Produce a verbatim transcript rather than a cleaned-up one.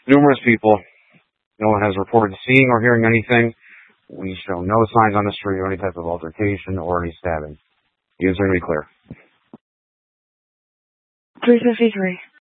numerous people. No one has reported seeing or hearing anything. We show no signs on the street or any type of altercation or any stabbing. You guys are going to be clear. three fifty-three.